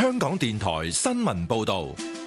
香港電台新聞報道。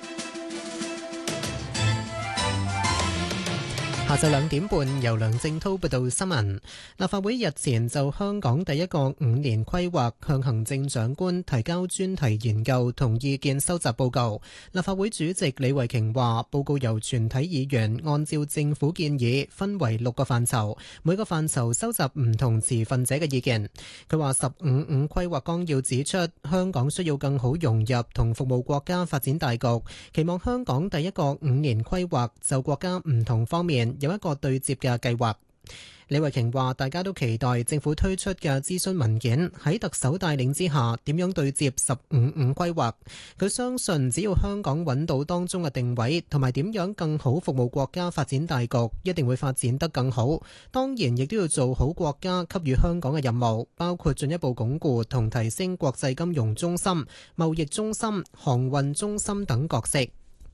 下晝2點半，由梁正滔報道新聞。立法會日前就香港第一個5年規劃向行政長官提交專題研究同意見收集報告。立法會主席李慧瓊話，報告由全體議員按照政府建議分為6個範疇，每個範疇收集唔同持份者嘅意見。佢話15規劃綱要指出，香港需要更好融入同服務國家發展大局，期望香港第一個5年規劃就國家唔同方面有一個對接嘅計劃。李慧瓊話，大家都期待政府推出嘅諮詢文件喺特首帶領之下點樣對接15規劃。佢相信只要香港揾到當中嘅定位同埋點樣更好服務國家發展大局，一定會發展得更好。當然亦都要做好國家給予香港嘅任務，包括進一步鞏固同提升國際金融中心、貿易中心、航運中心等角色。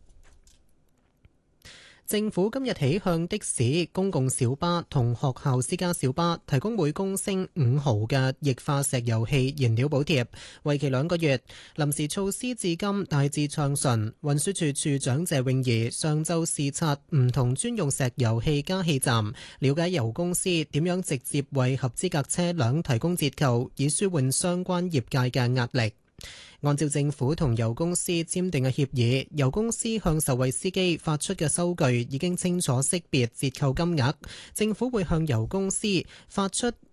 政府今日起向的士、公共小巴同學校私家小巴提供每公升5毫嘅液化石油氣燃料補貼，為期2個月。臨時措施至今大致暢順。運輸署署長謝永儀上晝視察唔同專用石油氣加氣站，了解油公司點樣直接為合資格車輛提供折扣，以舒緩相關業界嘅壓力。按照政府同油公司簽訂嘅協議，油公司向受惠司機發出嘅收據已經清楚識別折扣金額，政府會向油公司發出